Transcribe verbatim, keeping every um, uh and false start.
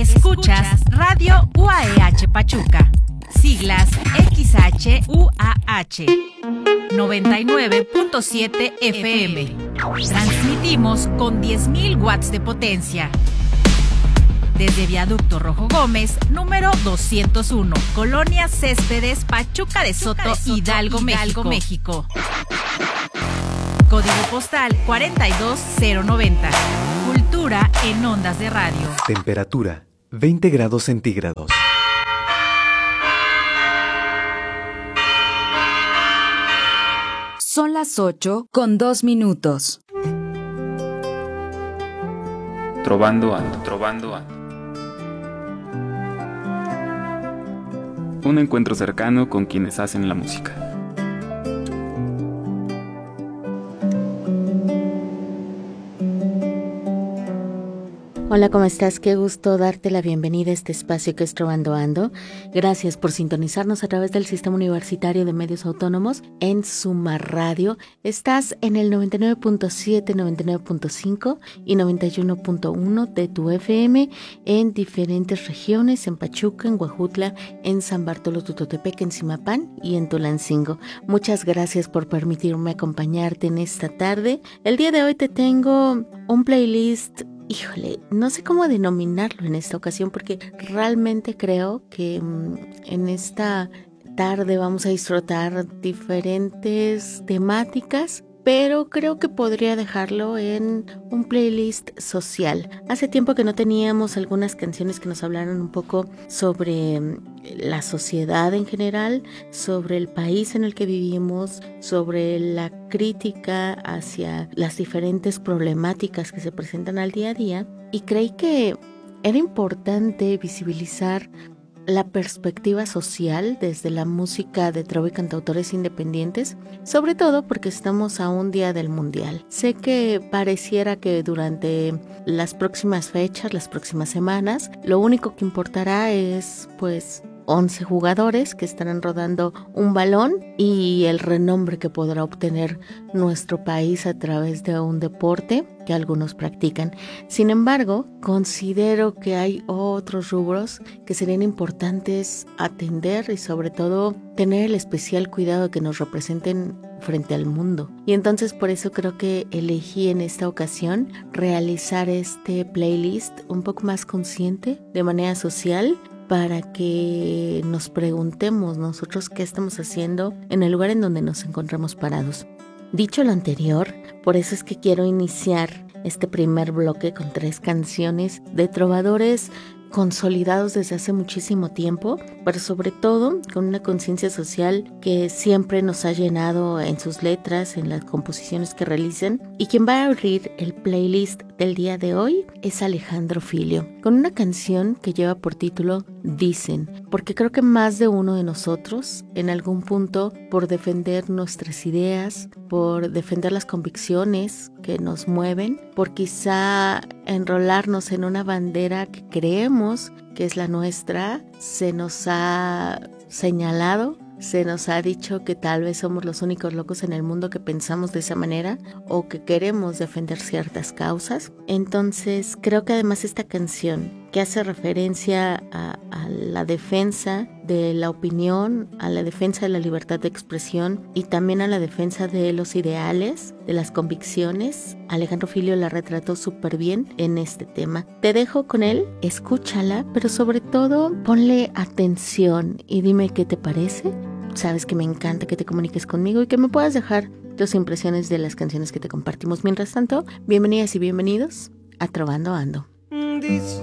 Escuchas Radio U A E H Pachuca, siglas X H U A H, noventa y nueve punto siete F M. Transmitimos con diez mil watts de potencia. Desde Viaducto Rojo Gómez, número doscientos uno, Colonia Céspedes, Pachuca de Soto, Hidalgo, México. México. Código postal cuarenta y dos cero noventa. Cultura en ondas de radio. Temperatura veinte grados centígrados. Son las ocho con dos minutos. Trovando ando, trovando ando. Un encuentro cercano con quienes hacen la música. Hola, ¿cómo estás? Qué gusto darte la bienvenida a este espacio que es Trovando Ando. Gracias por sintonizarnos a través del Sistema Universitario de Medios Autónomos en Suma Radio. Estás en el noventa y nueve punto siete, noventa y nueve punto cinco y noventa y uno punto uno de tu F M en diferentes regiones, en Pachuca, en Huajutla, en San Bartolo Tutotepec, en Zimapán y en Tulancingo. Muchas gracias por permitirme acompañarte en esta tarde. El día de hoy te tengo un playlist. Híjole, no sé cómo denominarlo en esta ocasión porque realmente creo que mmm, en esta tarde vamos a disfrutar diferentes temáticas, pero creo que podría dejarlo en un playlist social. Hace tiempo que no teníamos algunas canciones que nos hablaran un poco sobre la sociedad en general, sobre el país en el que vivimos, sobre la crítica hacia las diferentes problemáticas que se presentan al día a día, y creí que era importante visibilizar la perspectiva social desde la música de trova y cantautores independientes, sobre todo porque estamos a un día del Mundial. Sé que pareciera que durante las próximas fechas, las próximas semanas, lo único que importará es pues once jugadores que estarán rodando un balón y el renombre que podrá obtener nuestro país a través de un deporte que algunos practican. Sin embargo, considero que hay otros rubros que serían importantes atender y sobre todo tener el especial cuidado de que nos representen frente al mundo. Y entonces por eso creo que elegí en esta ocasión realizar este playlist un poco más consciente, de manera social, para que nos preguntemos nosotros qué estamos haciendo en el lugar en donde nos encontramos parados. Dicho lo anterior, por eso es que quiero iniciar este primer bloque con tres canciones de trovadores consolidados desde hace muchísimo tiempo, pero sobre todo con una conciencia social que siempre nos ha llenado en sus letras, en las composiciones que realicen. Y quien va a abrir el playlist del día de hoy es Alejandro Filio, con una canción que lleva por título Dicen, porque creo que más de uno de nosotros, en algún punto, por defender nuestras ideas, por defender las convicciones que nos mueven, por quizá enrolarnos en una bandera que creemos que es la nuestra, se nos ha señalado, se nos ha dicho que tal vez somos los únicos locos en el mundo que pensamos de esa manera o que queremos defender ciertas causas. Entonces creo que además esta canción, que hace referencia a, a la defensa de la opinión, a la defensa de la libertad de expresión y también a la defensa de los ideales, de las convicciones, Alejandro Filio la retrató súper bien en este tema. Te dejo con él, escúchala, pero sobre todo ponle atención y dime qué te parece. Sabes que me encanta que te comuniques conmigo y que me puedas dejar tus impresiones de las canciones que te compartimos. Mientras tanto, bienvenidas y bienvenidos a Trovando Ando. Dice